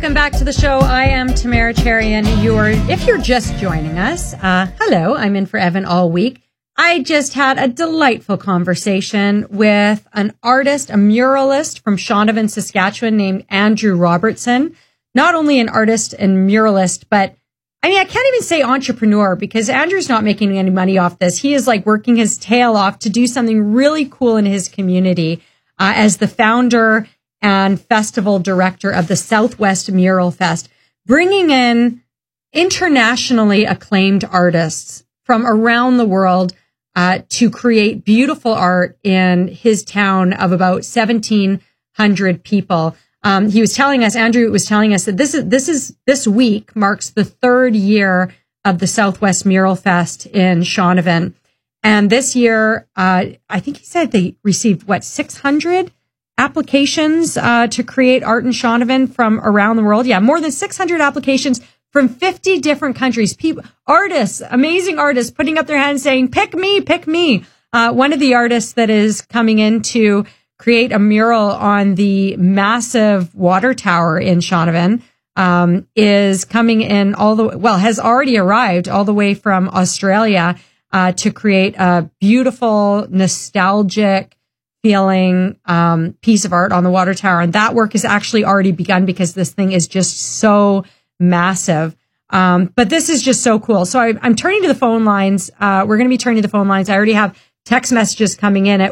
Welcome back to the show. I am Tamara Cherry, and if you're just joining us, hello, I'm in for Evan all week. I just had a delightful conversation with an artist, a muralist from Shaunavon, Saskatchewan named Andrew Robertson. Not only an artist and muralist, but I can't even say entrepreneur because Andrew's not making any money off this. He is like working his tail off to do something really cool in his community as the founder and festival director of the Southwest Mural Fest, bringing in internationally acclaimed artists from around the world to create beautiful art in his town of about 1,700 people. Andrew was telling us that this week marks the third year of the Southwest Mural Fest in Shaunavon. And this year, I think he said they received 600 applications to create art in Shaunavon from around the world. Yeah, more than 600 applications from 50 different countries. People, artists, amazing artists putting up their hands saying, pick me, pick me. One of the artists that is coming in to create a mural on the massive water tower in Shaunavon is coming in has already arrived all the way from Australia to create a beautiful, nostalgic feeling piece of art on the water tower. And that work has actually already begun because this thing is just so massive. But this is just so cool. So I'm turning to the phone lines. We're going to be turning to the phone lines. I already have text messages coming in at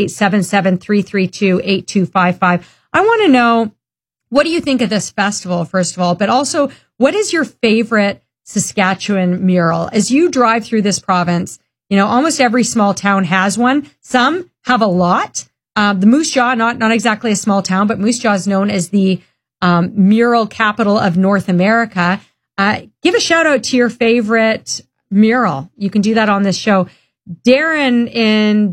1-877-332-8255. I want to know, what do you think of this festival, first of all, but also what is your favorite Saskatchewan mural? As you drive through this province, almost every small town has one. Some have a lot. The Moose Jaw, not exactly a small town, but Moose Jaw is known as the mural capital of North America. Give a shout out to your favorite mural. You can do that on this show. Darren in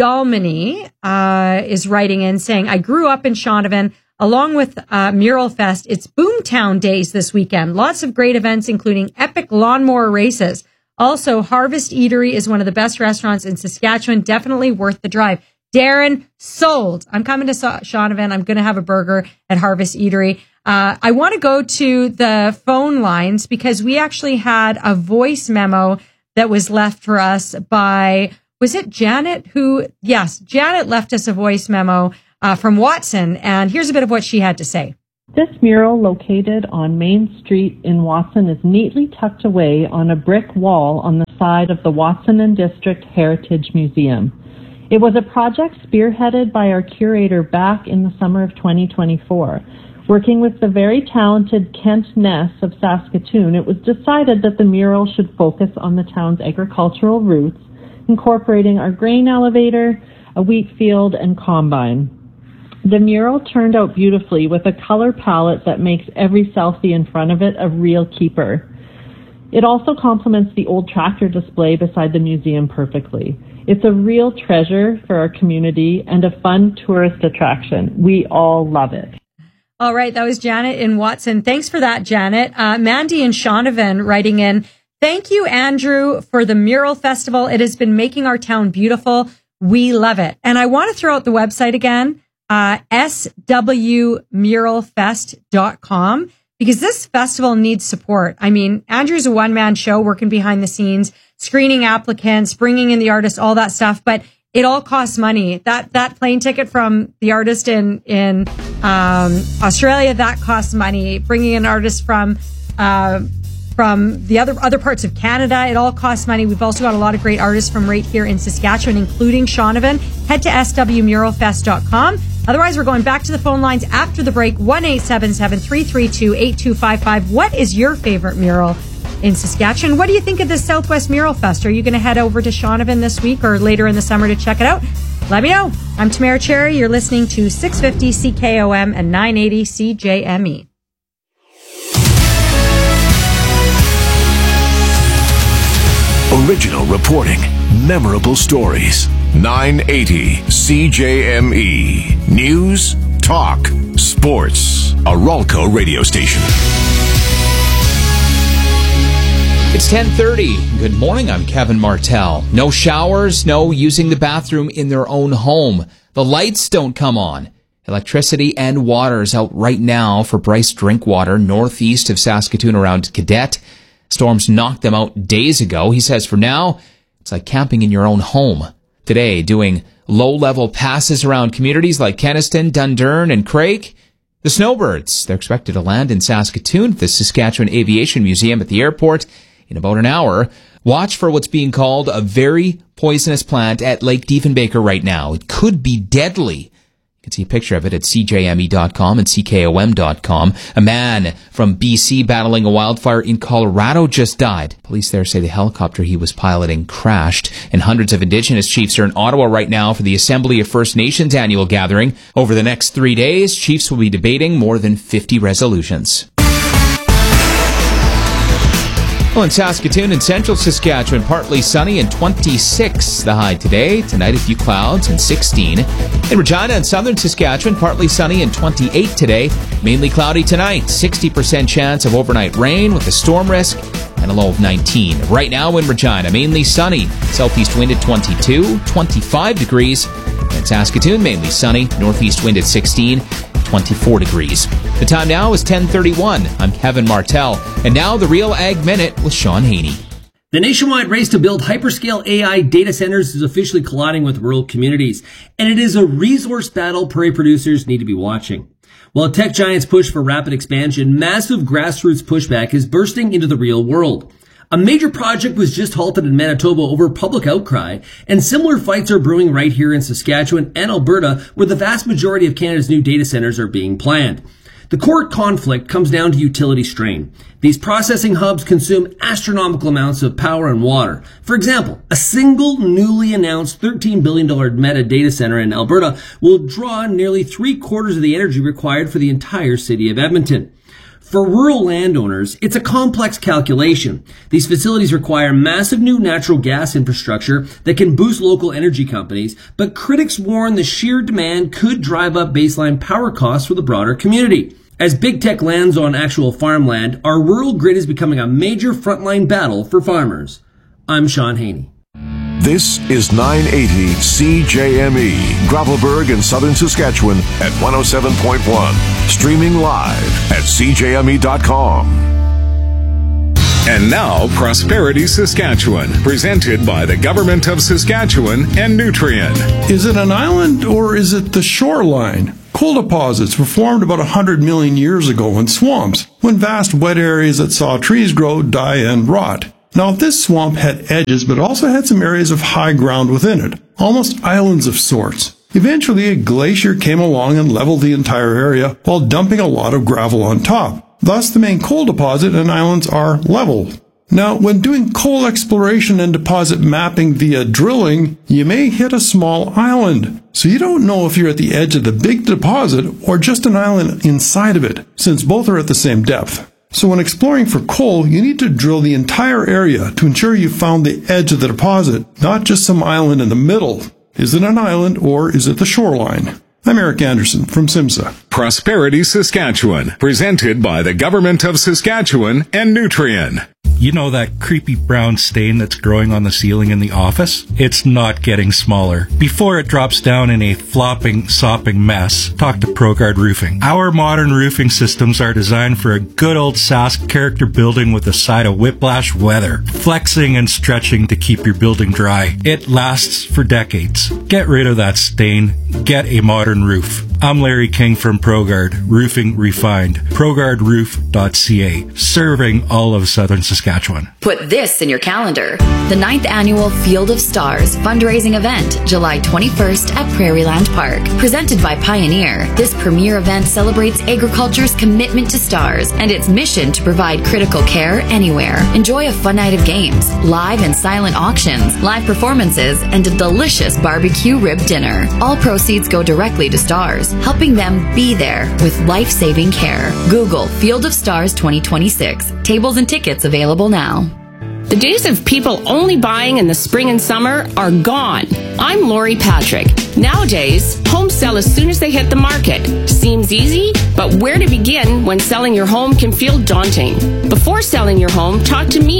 Dalmany is writing in saying, I grew up in Shaunavon along with Mural Fest. It's Boomtown Days this weekend. Lots of great events, including epic lawnmower races. Also, Harvest Eatery is one of the best restaurants in Saskatchewan. Definitely worth the drive. Darren, sold. I'm coming to Shaunavon. I'm going to have a burger at Harvest Eatery. I want to go to the phone lines because we actually had a voice memo that was left for us by, was it Janet? Yes, Janet left us a voice memo from Watson. And here's a bit of what she had to say. This mural, located on Main Street in Watson, is neatly tucked away on a brick wall on the side of the Watson and District Heritage Museum. It was a project spearheaded by our curator back in the summer of 2024. Working with the very talented Kent Ness of Saskatoon, it was decided that the mural should focus on the town's agricultural roots, incorporating our grain elevator, a wheat field, and combine. The mural turned out beautifully with a color palette that makes every selfie in front of it a real keeper. It also complements the old tractor display beside the museum perfectly. It's a real treasure for our community and a fun tourist attraction. We all love it. All right, that was Janet in Watson. Thanks for that, Janet. Mandy in Shaunavon writing in, thank you, Andrew, for the Mural Festival. It has been making our town beautiful. We love it. And I want to throw out the website again, swmuralfest.com, because this festival needs support. Andrew's a one-man show working behind the scenes, screening applicants, bringing in the artists, all that stuff, but it all costs money. That plane ticket from the artist in Australia, that costs money. Bringing in artists from the other parts of Canada, it all costs money. We've also got a lot of great artists from right here in Saskatchewan, including Shaunavon. Head to swmuralfest.com. Otherwise, we're going back to the phone lines after the break. 1-877-332-8255. What is your favorite mural in Saskatchewan? What do you think of this Southwest Mural Fest? Are you going to head over to Shaunavon this week or later in the summer to check it out? Let me know. I'm Tamara Cherry. You're listening to 650 CKOM and 980 CJME. Original reporting, memorable stories. 980 CJME. News, talk, sports. A Ralco radio station. It's 10:30. Good morning, I'm Kevin Martell. No showers, no using the bathroom in their own home. The lights don't come on. Electricity and water is out right now for Bryce Drinkwater, northeast of Saskatoon around Cadet. Storms knocked them out days ago. He says for now, it's like camping in your own home. Today, doing low-level passes around communities like Kenaston, Dundurn, and Craig. The snowbirds, they're expected to land in Saskatoon at the Saskatchewan Aviation Museum at the airport in about an hour. Watch for what's being called a very poisonous plant at Lake Diefenbaker right now. It could be deadly. You can see a picture of it at cjme.com and ckom.com. A man from BC battling a wildfire in Colorado just died. Police there say the helicopter he was piloting crashed, and hundreds of Indigenous chiefs are in Ottawa right now for the Assembly of First Nations annual gathering. Over the next 3 days, chiefs will be debating more than 50 resolutions. Well, in Saskatoon and central Saskatchewan, partly sunny and 26 the high today. Tonight, a few clouds and 16. In Regina and southern Saskatchewan, partly sunny and 28 today. Mainly cloudy tonight. 60% chance of overnight rain with a storm risk and a low of 19. Right now in Regina, mainly sunny. Southeast wind at 22, 25 degrees. In Saskatoon, mainly sunny. Northeast wind at 16. 24 degrees. The time now is 10:31. I'm Kevin Martell. And now the Real Ag Minute with Sean Haney. The nationwide race to build hyperscale AI data centers is officially colliding with rural communities, and it is a resource battle prairie producers need to be watching. While tech giants push for rapid expansion, massive grassroots pushback is bursting into the real world. A major project was just halted in Manitoba over public outcry, and similar fights are brewing right here in Saskatchewan and Alberta, where the vast majority of Canada's new data centers are being planned. The core conflict comes down to utility strain. These processing hubs consume astronomical amounts of power and water. For example, a single newly announced $13 billion Meta data center in Alberta will draw nearly 3/4 of the energy required for the entire city of Edmonton. For rural landowners, it's a complex calculation. These facilities require massive new natural gas infrastructure that can boost local energy companies, but critics warn the sheer demand could drive up baseline power costs for the broader community. As big tech lands on actual farmland, our rural grid is becoming a major frontline battle for farmers. I'm Sean Haney. This is 980 CJME, Gravelburg in southern Saskatchewan at 107.1. Streaming live at cjme.com. And now, Prosperity Saskatchewan, presented by the Government of Saskatchewan and Nutrien. Is it an island or is it the shoreline? Coal deposits were formed about 100 million years ago in swamps, when vast wet areas that saw trees grow, die, and rot. Now, this swamp had edges, but also had some areas of high ground within it, almost islands of sorts. Eventually, a glacier came along and leveled the entire area while dumping a lot of gravel on top. Thus, the main coal deposit and islands are leveled. Now, when doing coal exploration and deposit mapping via drilling, you may hit a small island. So you don't know if you're at the edge of the big deposit or just an island inside of it, since both are at the same depth. So when exploring for coal, you need to drill the entire area to ensure you found the edge of the deposit, not just some island in the middle. Is it an island or is it the shoreline? I'm Eric Anderson from SIMSA. Prosperity Saskatchewan, presented by the Government of Saskatchewan and Nutrien. You know that creepy brown stain that's growing on the ceiling in the office? It's not getting smaller. Before it drops down in a flopping, sopping mess, talk to ProGuard Roofing. Our modern roofing systems are designed for a good old Sask character building with a side of whiplash weather, flexing and stretching to keep your building dry. It lasts for decades. Get rid of that stain. Get a modern roof. I'm Larry King from ProGuard Roofing Refined. ProGuardRoof.ca, serving all of southern Saskatchewan. Put this in your calendar. The 9th Annual Field of Stars fundraising event, July 21st at Prairieland Park. Presented by Pioneer, this premier event celebrates agriculture's commitment to stars and its mission to provide critical care anywhere. Enjoy a fun night of games, live and silent auctions, live performances, and a delicious barbecue rib dinner. All proceeds go directly to stars, helping them be there with life-saving care. Google Field of Stars 2026. Tables and tickets available now. The days of people only buying in the spring and summer are gone. I'm Lori Patrick. Nowadays, homes sell as soon as they hit the market. Seems easy, but where to begin when selling your home can feel daunting? Before selling your home, talk to me.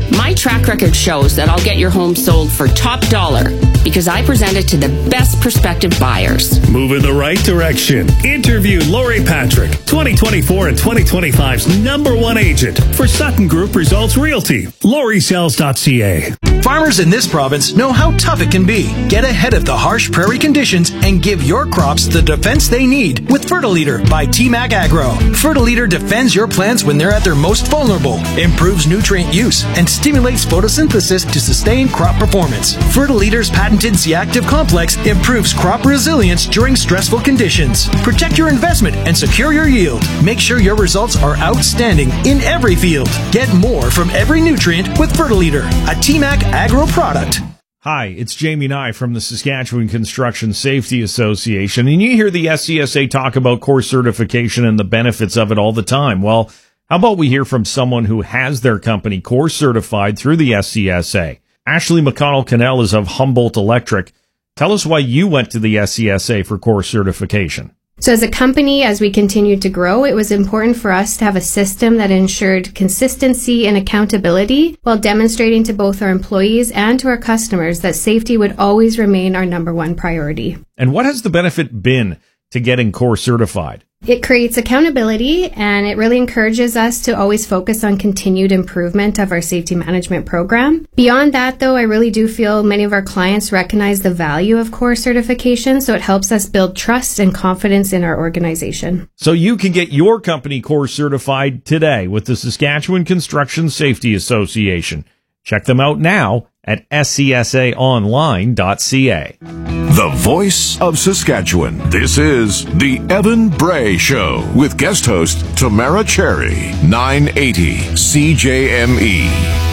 My track record shows that I'll get your home sold for top dollar because I present it to the best prospective buyers. Move in the right direction. Interview Lori Patrick, 2024 and 2025's #1 agent for Sutton Group Results Realty. LoriSells.ca. Farmers in this province know how tough it can be. Get ahead of the harsh prairie conditions and give your crops the defense they need with Fertiliter by TMAC Agro. Fertiliter defends your plants when they're at their most vulnerable, improves nutrient use, and stimulates photosynthesis to sustain crop performance. Fertiliter's patented C-Active complex improves crop resilience during stressful conditions. Protect your investment and secure your yield. Make sure your results are outstanding in every field. Get more from every nutrient with Fertiliter, a TMAC Agro product. Hi, it's Jamie Nye from the Saskatchewan Construction Safety Association, and you hear the SCSA talk about core certification and the benefits of it all the time. Well, how about we hear from someone who has their company core certified through the SCSA? Ashley McConnell-Cannell is of Humboldt Electric. Tell us why you went to the SCSA for core certification. So as a company, as we continued to grow, it was important for us to have a system that ensured consistency and accountability while demonstrating to both our employees and to our customers that safety would always remain our #1 priority. And what has the benefit been to getting core certified? It creates accountability, and it really encourages us to always focus on continued improvement of our safety management program. Beyond that, though, I really do feel many of our clients recognize the value of core certification, so it helps us build trust and confidence in our organization. So you can get your company core certified today with the Saskatchewan Construction Safety Association. Check them out now at scsaonline.ca. The voice of Saskatchewan. This is the Evan Bray Show with guest host Tamara Cherry, 980 CJME.